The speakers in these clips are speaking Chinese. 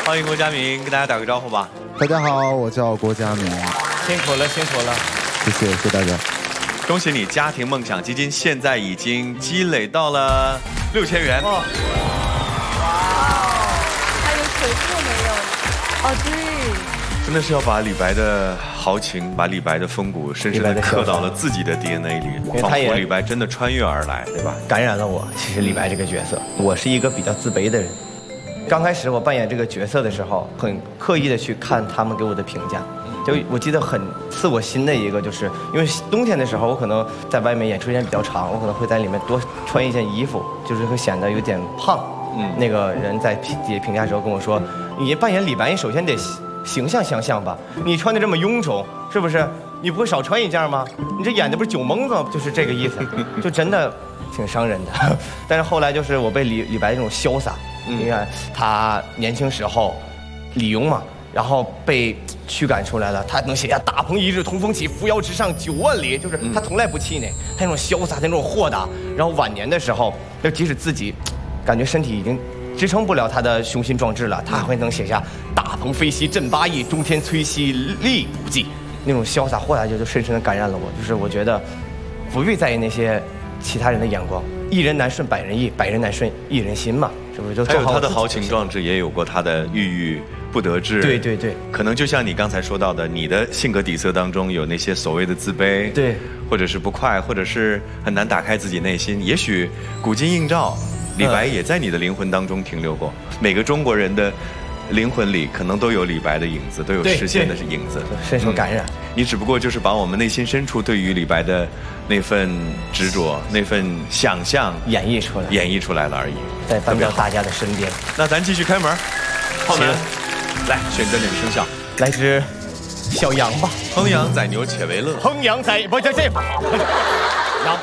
欢迎郭嘉明，跟大家打个招呼吧。 大家好，我叫郭嘉明。 辛苦了，辛苦了， 谢谢大家。 恭喜你，家庭梦想基金现在已经积累到了6000元。 哇，还有首付没有？哦，对， 真的是要把李白的豪情，把李白的风骨深深地刻到了自己的 DNA 里，仿佛李白真的穿越而来，对吧？ 感染了我。其实李白这个角色，我是一个比较自卑的人。刚开始我扮演这个角色的时候，很刻意的去看他们给我的评价。就我记得很刺我心的一个，就是因为冬天的时候，我可能在外面演出时间比较长，我可能会在里面多穿一件衣服，就是会显得有点胖。那个人在底下评价的时候跟我说：“你扮演李白，你首先得形象相像吧？你穿的这么臃肿，是不是？你不会少穿一件吗？你这演的不是酒蒙子吗？就是这个意思，就真的挺伤人的。但是后来就是我被李白这种潇洒，你看他年轻时候，李颉嘛。”然后被驱赶出来了，他能写下“大鹏一日同风起，扶摇直上9万里”，就是他从来不气馁，他那种潇洒，他那种豁达。然后晚年的时候，就即使自己感觉身体已经支撑不了他的雄心壮志了，他还会能写下“大鹏飞兮振八翼，中天摧兮力无际”，那种潇洒豁达就深深的感染了我。就是我觉得不必在意那些其他人的眼光，一人难顺百人意，百人难顺一人心嘛，是不是？就还有他的豪情壮志，也有过他的郁郁不得志。 对对对， 可能就像你刚才说到的，你的性格底色当中有那些所谓的自卑， 对， 或者是不快，或者是很难打开自己内心。也许古今映照，李白也在你的灵魂当中停留过。每个中国人的灵魂里可能都有李白的影子，都有实现的影子， 深受感染。 你只不过就是把我们内心深处对于李白的那份执着、那份想象演绎出来了而已，在搬到大家的身边。 那咱继续开门，浩南，来选择哪个生肖？ 来只小羊吧。 烹羊宰牛且为乐。 烹羊宰不这羊。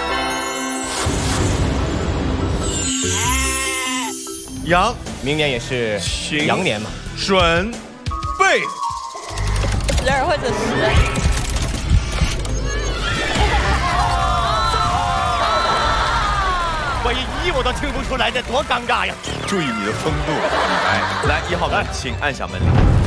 羊， 明年也是羊年嘛。 准备。 12或者10。 我一我都听不出来，这多尴尬呀！ 注意你的风度，李白。来，1号门，请按响门铃。